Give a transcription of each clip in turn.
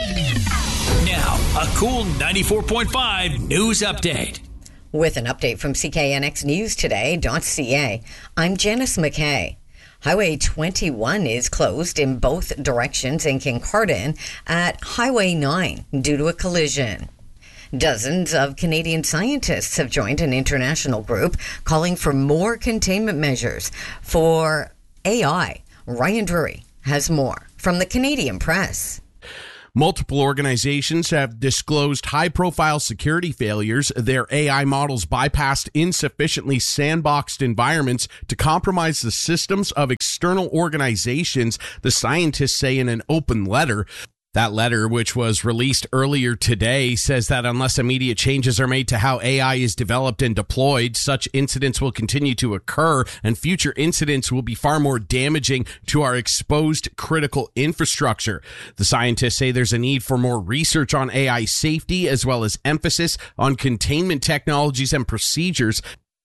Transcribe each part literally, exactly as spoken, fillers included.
Now, a cool ninety-four point five news update. With an update from C K N X News Today dot C A, I'm Janice McKay. Highway twenty-one is closed in both directions in Kincardine at Highway nine due to a collision. Dozens of Canadian scientists have joined an international group calling for more containment measures for A I. Ryan Drury has more from the Canadian Press. Multiple organizations have disclosed high-profile security failures. Their A I models bypassed insufficiently sandboxed environments to compromise the systems of external organizations, the scientists say in an open letter. That letter, which was released earlier today, says that unless immediate changes are made to how A I is developed and deployed, such incidents will continue to occur, and future incidents will be far more damaging to our exposed critical infrastructure. The scientists say there's a need for more research on A I safety, as well as emphasis on containment technologies and procedures.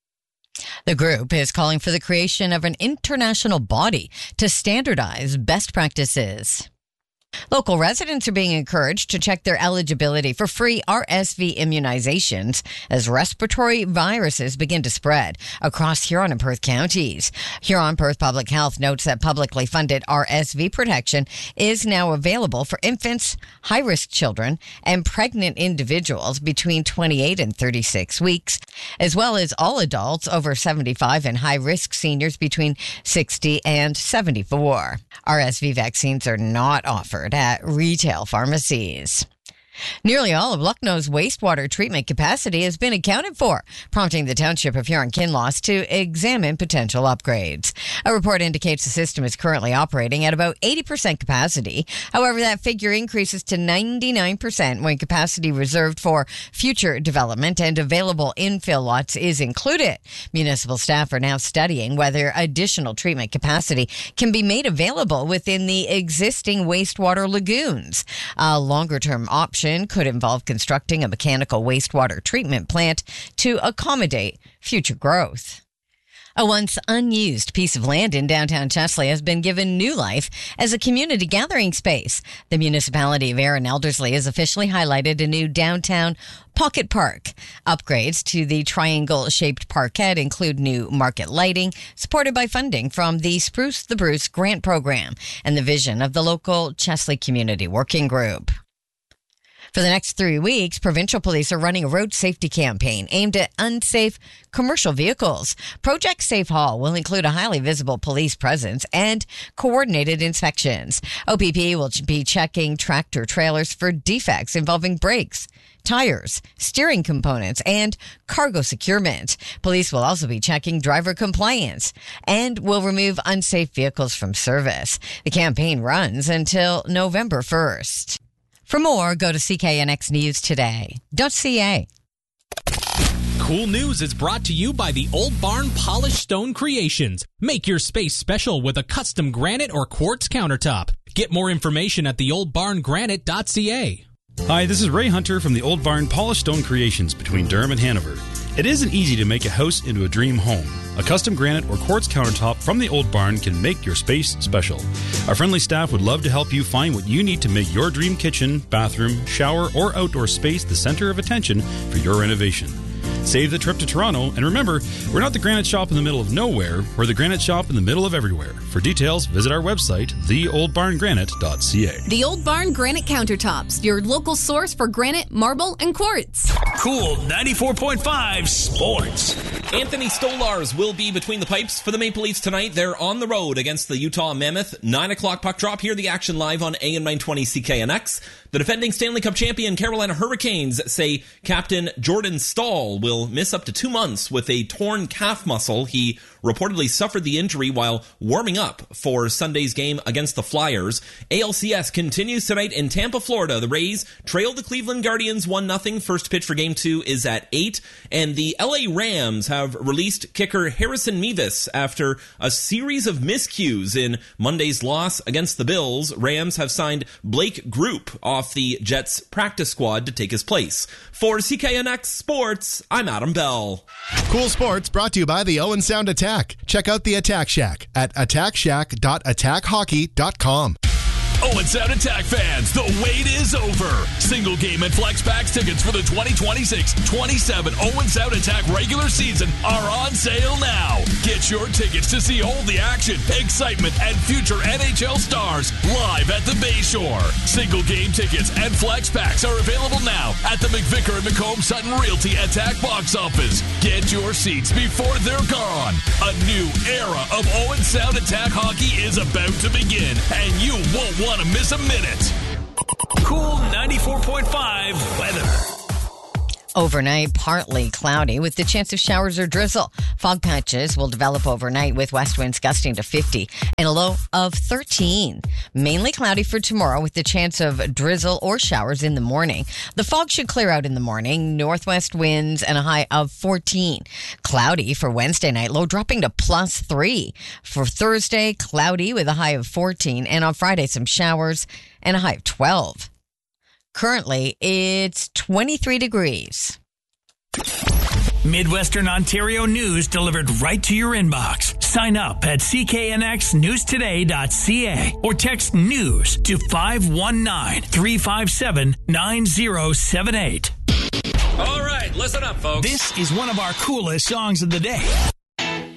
The group is calling for the creation of an international body to standardize best practices. Local residents are being encouraged to check their eligibility for free R S V immunizations as respiratory viruses begin to spread across Huron and Perth counties. Huron-Perth Public Health notes that publicly funded R S V protection is now available for infants, high-risk children, and pregnant individuals between twenty-eight and thirty-six weeks, as well as all adults over seventy-five and high-risk seniors between sixty and seventy-four. R S V vaccines are not offered at retail pharmacies. Nearly all of Lucknow's wastewater treatment capacity has been accounted for, prompting the township of Huron-Kinloss to examine potential upgrades. A report indicates the system is currently operating at about eighty percent capacity. However, that figure increases to ninety-nine percent when capacity reserved for future development and available infill lots is included. Municipal staff are now studying whether additional treatment capacity can be made available within the existing wastewater lagoons. A longer-term option could involve constructing a mechanical wastewater treatment plant to accommodate future growth. A once unused piece of land in downtown Chesley has been given new life as a community gathering space. The municipality of Erin Elderslie has officially highlighted a new downtown pocket park. Upgrades to the triangle-shaped parkette include new market lighting, supported by funding from the Spruce the Bruce grant program and the vision of the local Chesley Community Working Group. For the next three weeks, provincial police are running a road safety campaign aimed at unsafe commercial vehicles. Project Safe Haul will include a highly visible police presence and coordinated inspections. O P P will be checking tractor trailers for defects involving brakes, tires, steering components, and cargo securement. Police will also be checking driver compliance and will remove unsafe vehicles from service. The campaign runs until November first. For more, go to C K N X News Today dot C A. Cool News is brought to you by the Old Barn Polished Stone Creations. Make your space special with a custom granite or quartz countertop. Get more information at the old barn granite dot C A. Hi, this is Ray Hunter from the Old Barn Polished Stone Creations between Durham and Hanover. It isn't easy to make a house into a dream home. A custom granite or quartz countertop from the Old Barn can make your space special. Our friendly staff would love to help you find what you need to make your dream kitchen, bathroom, shower, or outdoor space the center of attention for your renovation. Save the trip to Toronto, and remember, we're not the granite shop in the middle of nowhere, we're the granite shop in the middle of everywhere. For details, visit our website, the old barn granite dot C A. The Old Barn Granite Countertops, your local source for granite, marble, and quartz. Cool ninety-four point five Sports. Anthony Stolars will be between the pipes for the Maple Leafs tonight. They're on the road against the Utah Mammoth. nine o'clock puck drop. Hear the action live on A M nine twenty C K N X. The defending Stanley Cup champion Carolina Hurricanes say Captain Jordan Staal will miss up to two months with a torn calf muscle. He reportedly suffered the injury while warming up for Sunday's game against the Flyers. A L C S continues tonight in Tampa, Florida. The Rays trail the Cleveland Guardians one nothing. First pitch for game two is at eight. And the L A Rams have released kicker Harrison Mevis after a series of miscues in Monday's loss against the Bills. Rams have signed Blake Group off the Jets practice squad to take his place. For C K N X Sports, I'm Adam Bell. Cool Sports brought to you by the Owen Sound Attack. Check out the Attack Shack at attack shack dot attack hockey dot com. Owen Sound Attack fans, the wait is over. Single game and flex packs tickets for the twenty twenty-six twenty-seven Owen Sound Attack regular season are on sale now. Get your tickets to see all the action, excitement, and future N H L stars live at the Bayshore. Single game tickets and flex packs are available now at the McVicker and McComb Sutton Realty Attack box office. Get your seats before they're gone. A new era of Owen Sound Attack hockey is about to begin, and you won't want to miss a minute. Cool ninety-four point five weather. Overnight, partly cloudy with the chance of showers or drizzle. Fog patches will develop overnight with west winds gusting to fifty and a low of thirteen. Mainly cloudy for tomorrow with the chance of drizzle or showers in the morning. The fog should clear out in the morning. Northwest winds and a high of fourteen. Cloudy for Wednesday night, low dropping to plus three. For Thursday, cloudy with a high of fourteen. And on Friday, some showers and a high of twelve. Currently, it's twenty-three degrees. Midwestern Ontario news delivered right to your inbox. Sign up at c k n x news today dot c a or text news to five one nine, three five seven, nine zero seven eight. All right, listen up, folks. This is one of our coolest songs of the day.